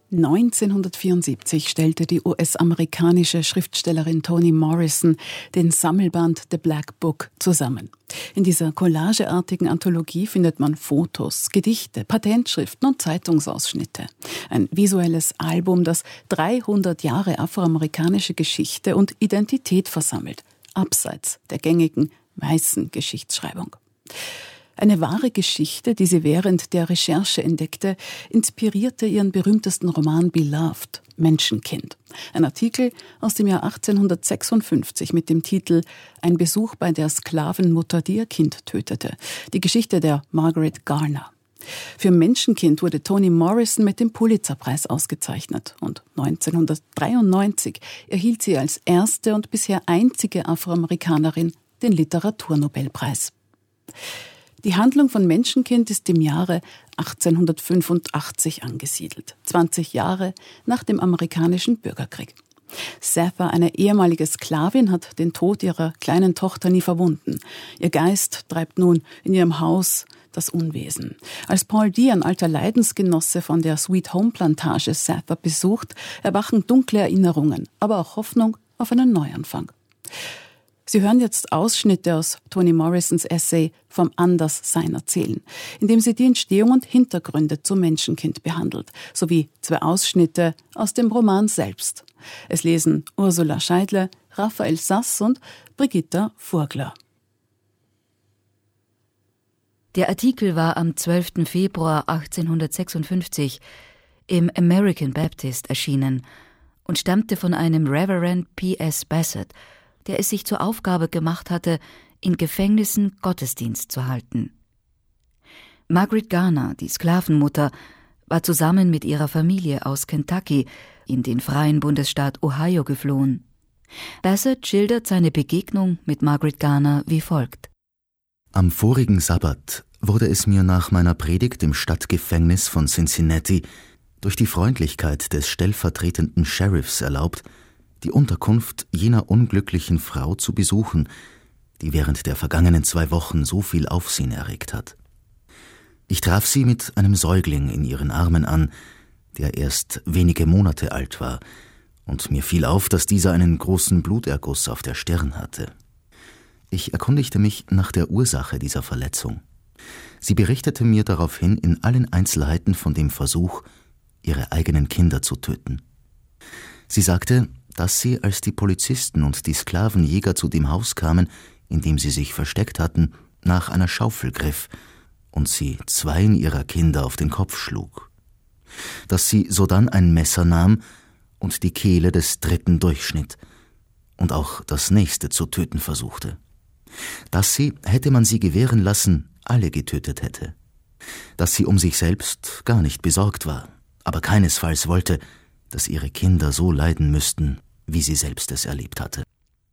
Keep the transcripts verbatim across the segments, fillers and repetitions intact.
neunzehnhundertvierundsiebzig stellte die U S-amerikanische Schriftstellerin Toni Morrison den Sammelband The Black Book zusammen. In dieser collageartigen Anthologie findet man Fotos, Gedichte, Patentschriften und Zeitungsausschnitte. Ein visuelles Album, das dreihundert Jahre afroamerikanische Geschichte und Identität versammelt, abseits der gängigen weißen Geschichtsschreibung. Eine wahre Geschichte, die sie während der Recherche entdeckte, inspirierte ihren berühmtesten Roman Beloved, Menschenkind. Ein Artikel aus dem Jahr achtzehnhundertsechsundfünfzig mit dem Titel »Ein Besuch bei der Sklavenmutter, die ihr Kind tötete«. Die Geschichte der Margaret Garner. Für Menschenkind wurde Toni Morrison mit dem Pulitzerpreis ausgezeichnet und neunzehnhundertdreiundneunzig erhielt sie als erste und bisher einzige Afroamerikanerin den Literaturnobelpreis. Die Handlung von Menschenkind ist im Jahre achtzehnhundertfünfundachtzig angesiedelt, zwanzig Jahre nach dem amerikanischen Bürgerkrieg. Satha, eine ehemalige Sklavin, hat den Tod ihrer kleinen Tochter nie verwunden. Ihr Geist treibt nun in ihrem Haus das Unwesen. Als Paul D., ein alter Leidensgenosse von der Sweet Home Plantage, Satha besucht, erwachen dunkle Erinnerungen, aber auch Hoffnung auf einen Neuanfang. Sie hören jetzt Ausschnitte aus Toni Morrisons Essay »Vom Anderssein erzählen«, in dem sie die Entstehung und Hintergründe zum Menschenkind behandelt, sowie zwei Ausschnitte aus dem Roman selbst. Es lesen Ursula Scheidle, Raphael Sass und Brigitta Furgler. Der Artikel war am zwölften Februar achtzehnhundertsechsundfünfzig im American Baptist erschienen und stammte von einem Reverend P S Bassett, der es sich zur Aufgabe gemacht hatte, in Gefängnissen Gottesdienst zu halten. Margaret Garner, die Sklavenmutter, war zusammen mit ihrer Familie aus Kentucky in den freien Bundesstaat Ohio geflohen. Bassett schildert seine Begegnung mit Margaret Garner wie folgt. Am vorigen Sabbat wurde es mir nach meiner Predigt im Stadtgefängnis von Cincinnati durch die Freundlichkeit des stellvertretenden Sheriffs erlaubt, die Unterkunft jener unglücklichen Frau zu besuchen, die während der vergangenen zwei Wochen so viel Aufsehen erregt hat. Ich traf sie mit einem Säugling in ihren Armen an, der erst wenige Monate alt war, und mir fiel auf, dass dieser einen großen Bluterguss auf der Stirn hatte. Ich erkundigte mich nach der Ursache dieser Verletzung. Sie berichtete mir daraufhin in allen Einzelheiten von dem Versuch, ihre eigenen Kinder zu töten. Sie sagte, dass sie, als die Polizisten und die Sklavenjäger zu dem Haus kamen, in dem sie sich versteckt hatten, nach einer Schaufel griff und sie zweien ihrer Kinder auf den Kopf schlug. Dass sie sodann ein Messer nahm und die Kehle des dritten durchschnitt und auch das nächste zu töten versuchte. Dass sie, hätte man sie gewähren lassen, alle getötet hätte. Dass sie um sich selbst gar nicht besorgt war, aber keinesfalls wollte, dass ihre Kinder so leiden müssten, wie sie selbst es erlebt hatte.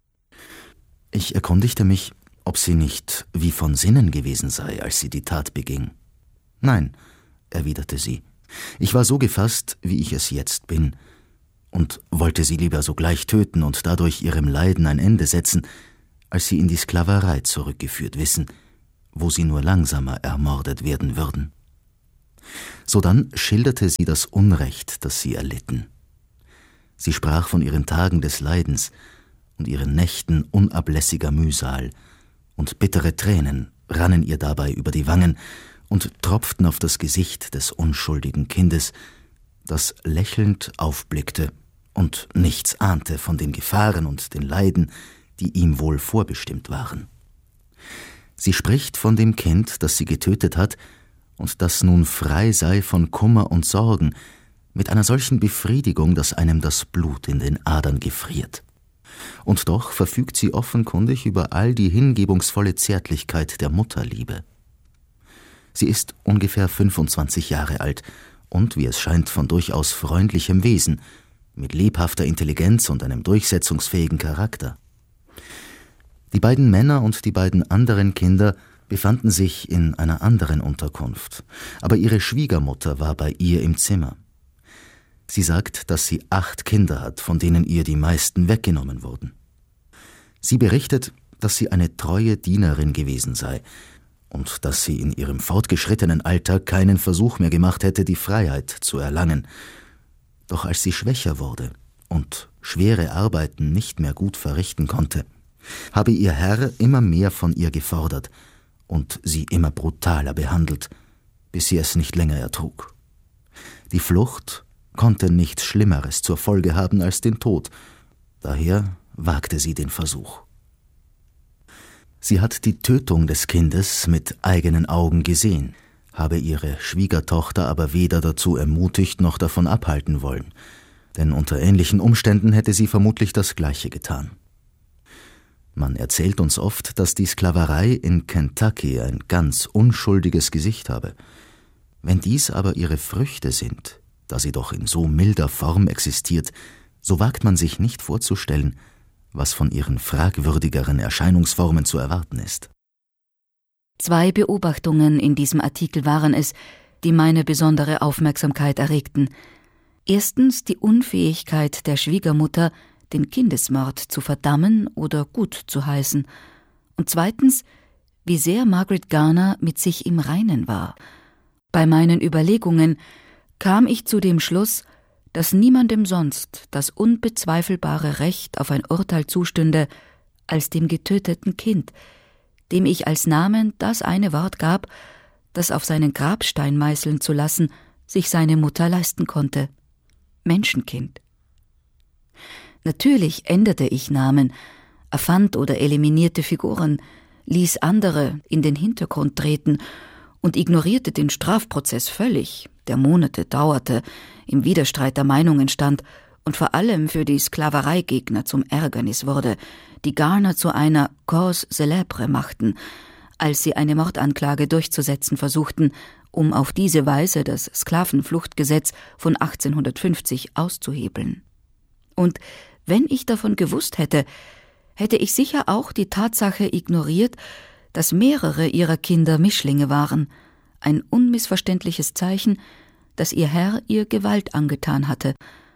Ich erkundigte mich, ob sie nicht wie von Sinnen gewesen sei, als sie die Tat beging. »Nein«, erwiderte sie, »ich war so gefasst, wie ich es jetzt bin, und wollte sie lieber sogleich töten und dadurch ihrem Leiden ein Ende setzen, als sie in die Sklaverei zurückgeführt wissen, wo sie nur langsamer ermordet werden würden.« Sodann schilderte sie das Unrecht, das sie erlitten. Sie sprach von ihren Tagen des Leidens und ihren Nächten unablässiger Mühsal, und bittere Tränen rannen ihr dabei über die Wangen und tropften auf das Gesicht des unschuldigen Kindes, das lächelnd aufblickte und nichts ahnte von den Gefahren und den Leiden, die ihm wohl vorbestimmt waren. Sie spricht von dem Kind, das sie getötet hat und das nun frei sei von Kummer und Sorgen, mit einer solchen Befriedigung, dass einem das Blut in den Adern gefriert. Und doch verfügt sie offenkundig über all die hingebungsvolle Zärtlichkeit der Mutterliebe. Sie ist ungefähr fünfundzwanzig Jahre alt und, wie es scheint, von durchaus freundlichem Wesen, mit lebhafter Intelligenz und einem durchsetzungsfähigen Charakter. Die beiden Männer und die beiden anderen Kinder befanden sich in einer anderen Unterkunft, aber ihre Schwiegermutter war bei ihr im Zimmer. Sie sagt, dass sie acht Kinder hat, von denen ihr die meisten weggenommen wurden. Sie berichtet, dass sie eine treue Dienerin gewesen sei und dass sie in ihrem fortgeschrittenen Alter keinen Versuch mehr gemacht hätte, die Freiheit zu erlangen. Doch als sie schwächer wurde und schwere Arbeiten nicht mehr gut verrichten konnte, habe ihr Herr immer mehr von ihr gefordert und sie immer brutaler behandelt, bis sie es nicht länger ertrug. Die Flucht konnte nichts Schlimmeres zur Folge haben als den Tod, daher wagte sie den Versuch. Sie hat die Tötung des Kindes mit eigenen Augen gesehen, habe ihre Schwiegertochter aber weder dazu ermutigt noch davon abhalten wollen, denn unter ähnlichen Umständen hätte sie vermutlich das Gleiche getan. Man erzählt uns oft, dass die Sklaverei in Kentucky ein ganz unschuldiges Gesicht habe. Wenn dies aber ihre Früchte sind, da sie doch in so milder Form existiert, so wagt man sich nicht vorzustellen, was von ihren fragwürdigeren Erscheinungsformen zu erwarten ist. Zwei Beobachtungen in diesem Artikel waren es, die meine besondere Aufmerksamkeit erregten. Erstens die Unfähigkeit der Schwiegermutter, den Kindesmord zu verdammen oder gut zu heißen. Und zweitens, wie sehr Margaret Garner mit sich im Reinen war. Bei meinen Überlegungen kam ich zu dem Schluss, dass niemandem sonst das unbezweifelbare Recht auf ein Urteil zustünde, als dem getöteten Kind, dem ich als Namen das eine Wort gab, das auf seinen Grabstein meißeln zu lassen sich seine Mutter leisten konnte: Menschenkind. Natürlich änderte ich Namen, erfand oder eliminierte Figuren, ließ andere in den Hintergrund treten und ignorierte den Strafprozess völlig, der Monate dauerte, im Widerstreit der Meinungen stand und vor allem für die Sklavereigegner zum Ärgernis wurde, die Garner zu einer cause célèbre machten, als sie eine Mordanklage durchzusetzen versuchten, um auf diese Weise das Sklavenfluchtgesetz von achtzehnhundertfünfzig auszuhebeln. Und wenn ich davon gewusst hätte, hätte ich sicher auch die Tatsache ignoriert, dass mehrere ihrer Kinder Mischlinge waren, ein unmissverständliches Zeichen, dass ihr Herr ihr Gewalt angetan hatte.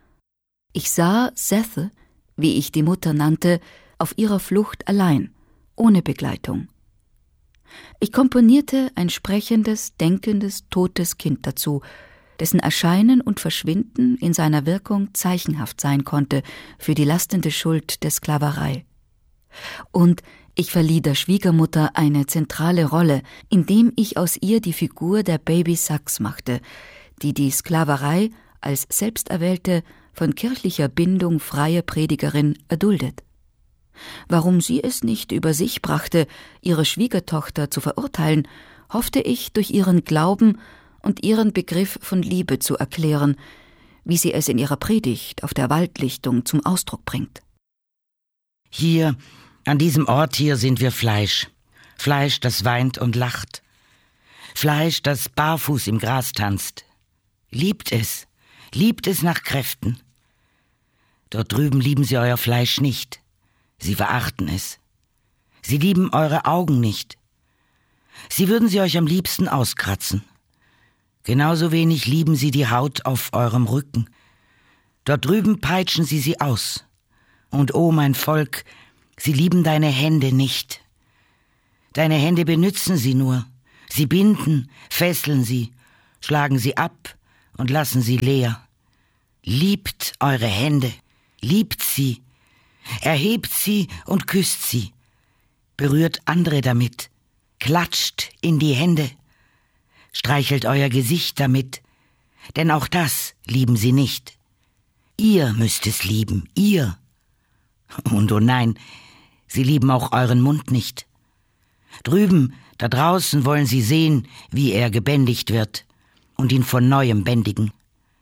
Ich sah Seth, wie ich die Mutter nannte, auf ihrer Flucht allein, ohne Begleitung. Ich komponierte ein sprechendes, denkendes, totes Kind dazu, dessen Erscheinen und Verschwinden in seiner Wirkung zeichenhaft sein konnte für die lastende Schuld der Sklaverei. Und ich verlieh der Schwiegermutter eine zentrale Rolle, indem ich aus ihr die Figur der Baby Sachs machte, die die Sklaverei als selbsterwählte, von kirchlicher Bindung freie Predigerin erduldet. Warum sie es nicht über sich brachte, ihre Schwiegertochter zu verurteilen, hoffte ich durch ihren Glauben und ihren Begriff von Liebe zu erklären, wie sie es in ihrer Predigt auf der Waldlichtung zum Ausdruck bringt. Hier, an diesem Ort hier sind wir Fleisch. Fleisch, das weint und lacht. Fleisch, das barfuß im Gras tanzt. Liebt es, liebt es nach Kräften. Dort drüben lieben sie euer Fleisch nicht. Sie verachten es. Sie lieben eure Augen nicht. Sie würden sie euch am liebsten auskratzen. Genauso wenig lieben sie die Haut auf eurem Rücken. Dort drüben peitschen sie sie aus. Und o mein Volk, sie lieben deine Hände nicht. Deine Hände benützen sie nur. Sie binden, fesseln sie, schlagen sie ab und lassen sie leer. Liebt eure Hände, liebt sie, erhebt sie und küsst sie, berührt andere damit, klatscht in die Hände, streichelt euer Gesicht damit, denn auch das lieben sie nicht. Ihr müsst es lieben, ihr. Und oh nein, sie lieben auch euren Mund nicht. Drüben, da draußen wollen sie sehen, wie er gebändigt wird und ihn von Neuem bändigen.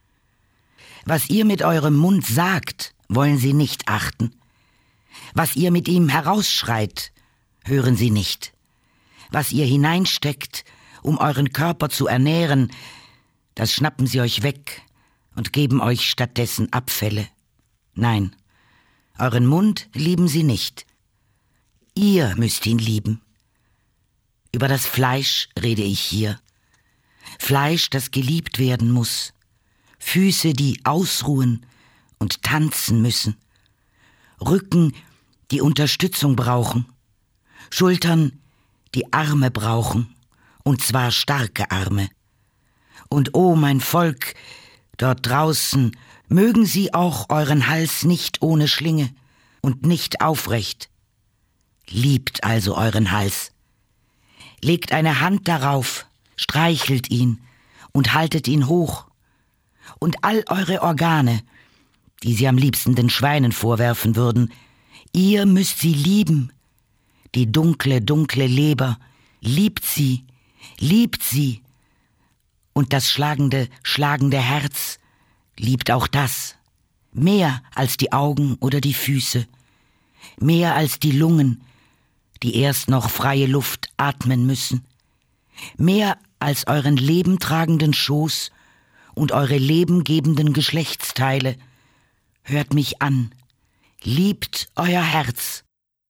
Was ihr mit eurem Mund sagt, wollen sie nicht achten. Was ihr mit ihm herausschreit, hören sie nicht. Was ihr hineinsteckt, um euren Körper zu ernähren, das schnappen sie euch weg und geben euch stattdessen Abfälle. Nein, euren Mund lieben sie nicht. Ihr müsst ihn lieben. Über das Fleisch rede ich hier. Fleisch, das geliebt werden muss. Füße, die ausruhen und tanzen müssen. Rücken, die Unterstützung brauchen. Schultern, die Arme brauchen, und zwar starke Arme. Und o mein Volk, dort draußen Mögen sie auch euren Hals nicht ohne Schlinge und nicht aufrecht. Liebt also euren Hals. Legt eine Hand darauf, streichelt ihn und haltet ihn hoch. Und all eure Organe, die sie am liebsten den Schweinen vorwerfen würden, ihr müsst sie lieben. Die dunkle, dunkle Leber, liebt sie, liebt sie. Und das schlagende, schlagende Herz, liebt auch das. Mehr als die Augen oder die Füße, mehr als die Lungen, die erst noch freie Luft atmen müssen, mehr als euren lebentragenden Schoß und eure lebengebenden Geschlechtsteile. Hört mich an, liebt euer Herz.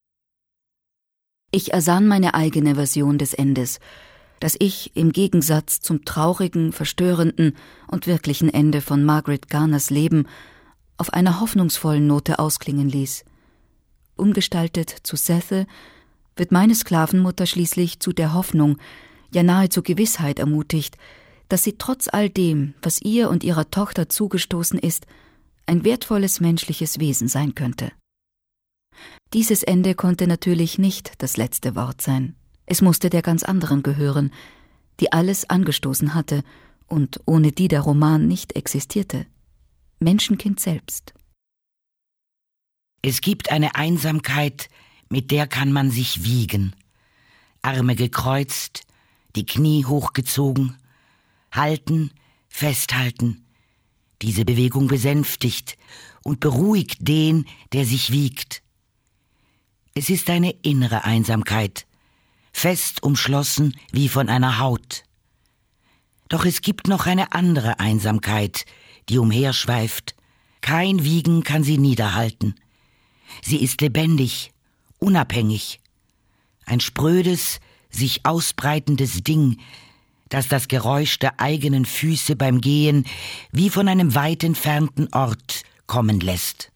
Ich ersann meine eigene Version des Endes, das ich im Gegensatz zum traurigen, verstörenden und wirklichen Ende von Margaret Garners Leben auf einer hoffnungsvollen Note ausklingen ließ. Umgestaltet zu Sethe wird meine Sklavenmutter schließlich zu der Hoffnung, ja nahezu Gewissheit ermutigt, dass sie trotz all dem, was ihr und ihrer Tochter zugestoßen ist, ein wertvolles menschliches Wesen sein könnte. Dieses Ende konnte natürlich nicht das letzte Wort sein. Es musste der ganz anderen gehören, die alles angestoßen hatte und ohne die der Roman nicht existierte. Menschenkind selbst. Es gibt eine Einsamkeit, mit der kann man sich wiegen. Arme gekreuzt, die Knie hochgezogen, halten, festhalten. Diese Bewegung besänftigt und beruhigt den, der sich wiegt. Es ist eine innere Einsamkeit, fest umschlossen wie von einer Haut. Doch es gibt noch eine andere Einsamkeit, die umherschweift. Kein Wiegen kann sie niederhalten. Sie ist lebendig, unabhängig. Ein sprödes, sich ausbreitendes Ding, das das Geräusch der eigenen Füße beim Gehen wie von einem weit entfernten Ort kommen lässt.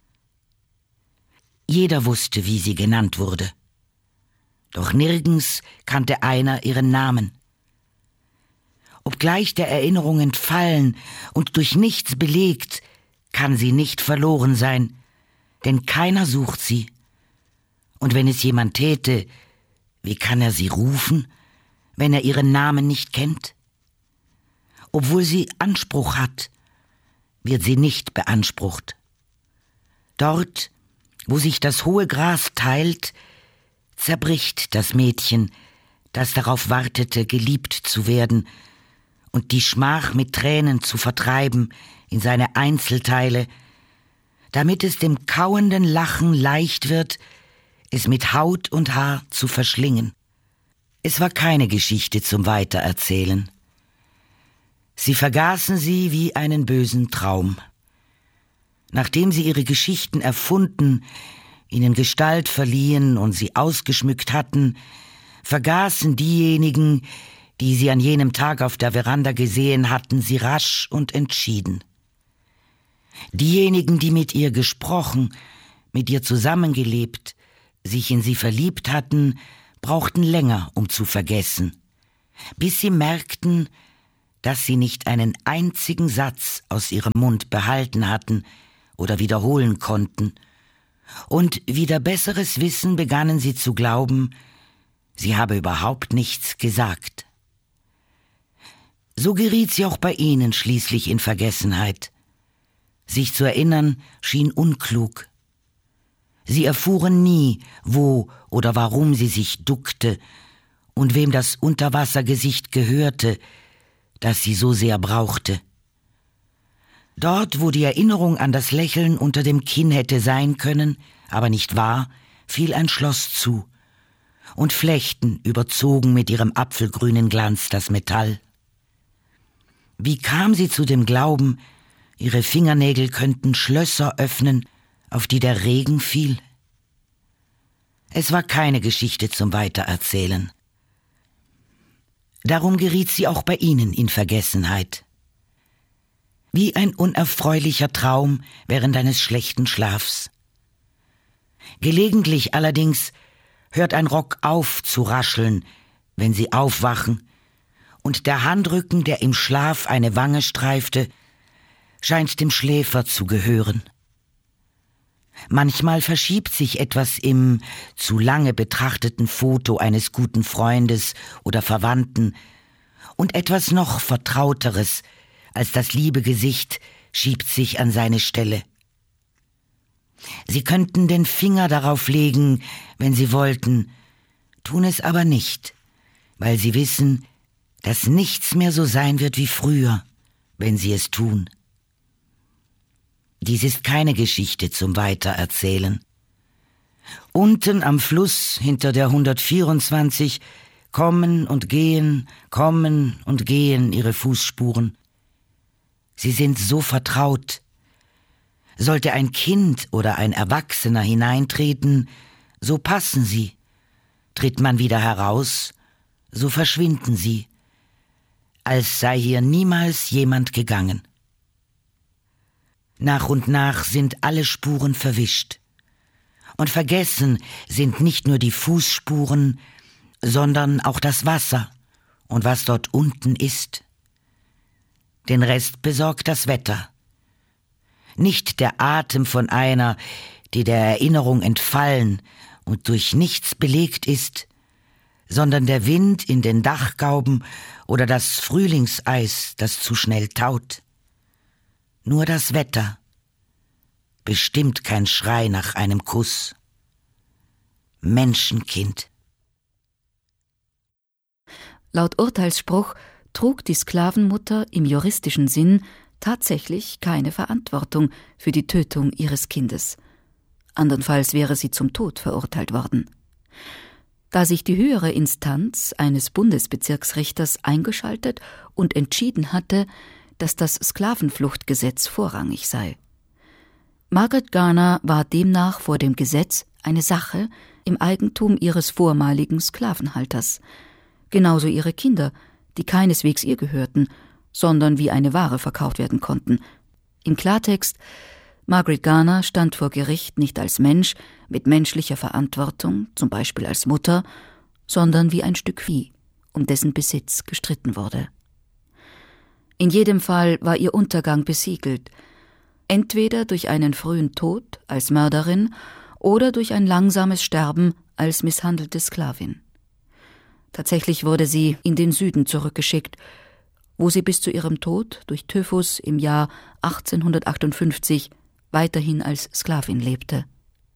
Jeder wusste, wie sie genannt wurde. Doch nirgends kannte einer ihren Namen. Obgleich der Erinnerung entfallen und durch nichts belegt, kann sie nicht verloren sein, denn keiner sucht sie. Und wenn es jemand täte, wie kann er sie rufen, wenn er ihren Namen nicht kennt? Obwohl sie Anspruch hat, wird sie nicht beansprucht. Dort, wo sich das hohe Gras teilt, zerbricht das Mädchen, das darauf wartete, geliebt zu werden und die Schmach mit Tränen zu vertreiben in seine Einzelteile, damit es dem kauenden Lachen leicht wird, es mit Haut und Haar zu verschlingen. Es war keine Geschichte zum Weitererzählen. Sie vergaßen sie wie einen bösen Traum. Nachdem sie ihre Geschichten erfunden, ihnen Gestalt verliehen und sie ausgeschmückt hatten, vergaßen diejenigen, die sie an jenem Tag auf der Veranda gesehen hatten, sie rasch und entschieden. Diejenigen, die mit ihr gesprochen, mit ihr zusammengelebt, sich in sie verliebt hatten, brauchten länger, um zu vergessen, bis sie merkten, dass sie nicht einen einzigen Satz aus ihrem Mund behalten hatten oder wiederholen konnten, und wider besseres Wissen begannen sie zu glauben, sie habe überhaupt nichts gesagt. So geriet sie auch bei ihnen schließlich in Vergessenheit. Sich zu erinnern schien unklug. Sie erfuhren nie, wo oder warum sie sich duckte und wem das Unterwassergesicht gehörte, das sie so sehr brauchte. Dort, wo die Erinnerung an das Lächeln unter dem Kinn hätte sein können, aber nicht war, fiel ein Schloss zu, und Flechten überzogen mit ihrem apfelgrünen Glanz das Metall. Wie kam sie zu dem Glauben, ihre Fingernägel könnten Schlösser öffnen, auf die der Regen fiel? Es war keine Geschichte zum Weitererzählen. Darum geriet sie auch bei ihnen in Vergessenheit. Wie ein unerfreulicher Traum während eines schlechten Schlafs. Gelegentlich allerdings hört ein Rock auf zu rascheln, wenn sie aufwachen, und der Handrücken, der im Schlaf eine Wange streifte, scheint dem Schläfer zu gehören. Manchmal verschiebt sich etwas im zu lange betrachteten Foto eines guten Freundes oder Verwandten, und etwas noch Vertrauteres als das liebe Gesicht schiebt sich an seine Stelle. Sie könnten den Finger darauf legen, wenn sie wollten, tun es aber nicht, weil sie wissen, dass nichts mehr so sein wird wie früher, wenn sie es tun. Dies ist keine Geschichte zum Weitererzählen. Unten am Fluss hinter der hundertvierundzwanzig kommen und gehen, kommen und gehen ihre Fußspuren. Sie sind so vertraut. Sollte ein Kind oder ein Erwachsener hineintreten, so passen sie. Tritt man wieder heraus, so verschwinden sie, als sei hier niemals jemand gegangen. Nach und nach sind alle Spuren verwischt. Und vergessen sind nicht nur die Fußspuren, sondern auch das Wasser und was dort unten ist. Den Rest besorgt das Wetter. Nicht der Atem von einer, die der Erinnerung entfallen und durch nichts belegt ist, sondern der Wind in den Dachgauben oder das Frühlingseis, das zu schnell taut. Nur das Wetter, bestimmt kein Schrei nach einem Kuss. Menschenkind. Laut Urteilsspruch trug die Sklavenmutter im juristischen Sinn tatsächlich keine Verantwortung für die Tötung ihres Kindes. Andernfalls wäre sie zum Tod verurteilt worden. Da sich die höhere Instanz eines Bundesbezirksrichters eingeschaltet und entschieden hatte, dass das Sklavenfluchtgesetz vorrangig sei. Margaret Garner war demnach vor dem Gesetz eine Sache im Eigentum ihres vormaligen Sklavenhalters, genauso ihre Kinder, die keineswegs ihr gehörten, sondern wie eine Ware verkauft werden konnten. Im Klartext: Margaret Garner stand vor Gericht nicht als Mensch mit menschlicher Verantwortung, zum Beispiel als Mutter, sondern wie ein Stück Vieh, um dessen Besitz gestritten wurde. In jedem Fall war ihr Untergang besiegelt, entweder durch einen frühen Tod als Mörderin oder durch ein langsames Sterben als misshandelte Sklavin. Tatsächlich wurde sie in den Süden zurückgeschickt, wo sie bis zu ihrem Tod durch Typhus im Jahr achtzehnhundertachtundfünfzig weiterhin als Sklavin lebte.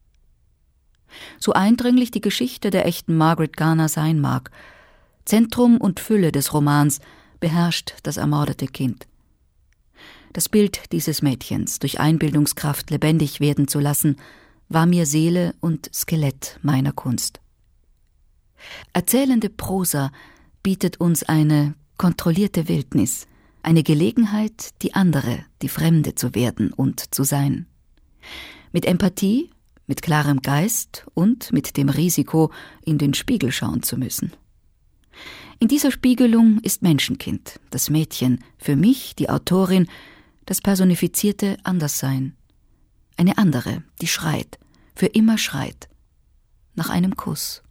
So eindringlich die Geschichte der echten Margaret Garner sein mag, Zentrum und Fülle des Romans beherrscht das ermordete Kind. Das Bild dieses Mädchens durch Einbildungskraft lebendig werden zu lassen, war mir Seele und Skelett meiner Kunst. Erzählende Prosa bietet uns eine kontrollierte Wildnis, eine Gelegenheit, die andere, die Fremde zu werden und zu sein. Mit Empathie, mit klarem Geist und mit dem Risiko, in den Spiegel schauen zu müssen. In dieser Spiegelung ist Menschenkind, das Mädchen, für mich, die Autorin, das personifizierte Anderssein. Eine andere, die schreit, für immer schreit, nach einem Kuss.